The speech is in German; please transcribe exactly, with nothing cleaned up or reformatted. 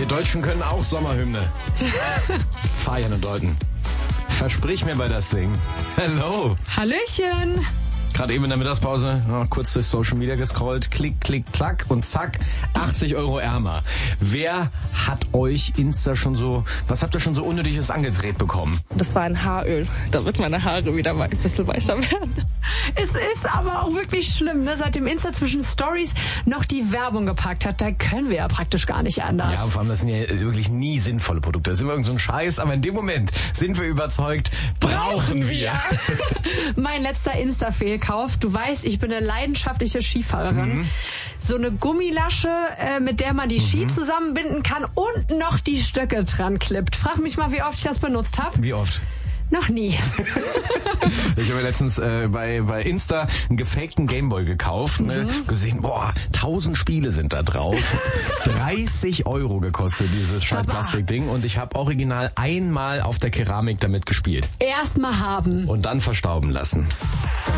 Deutschen können auch Sommerhymne. Feiern und deuten. Versprich mir bei das Ding. Hello. Hallöchen. Gerade eben in der Mittagspause oh, kurz durch Social Media gescrollt, klick, klick, klack und zack, achtzig Euro ärmer. Wer hat euch Insta schon so, was habt ihr schon so Unnötiges angedreht bekommen? Das war ein Haaröl, damit meine Haare wieder mal ein bisschen weicher werden. Es ist aber auch wirklich schlimm, ne? Seitdem Insta zwischen Stories noch die Werbung gepackt hat, da können wir ja praktisch gar nicht anders. Ja, vor allem, das sind ja wirklich nie sinnvolle Produkte. Das ist immer irgend so ein Scheiß, aber in dem Moment sind wir überzeugt, brauchen wir. Mein letzter Insta-Fehlkauf. Du weißt, ich bin eine leidenschaftliche Skifahrerin. Mhm. So eine Gummilasche, äh, mit der man die Ski mhm. zusammenbinden kann und noch die Stöcke dran klippt. Frag mich mal, wie oft ich das benutzt habe. Wie oft? Noch nie. Ich habe letztens äh, bei, bei Insta einen gefakten Gameboy gekauft. Ne? Mhm. Gesehen, boah, tausend Spiele sind da drauf. dreißig Euro gekostet dieses scheiß Plastikding. Und ich habe original einmal auf der Keramik damit gespielt. Erst mal haben. Und dann verstauben lassen.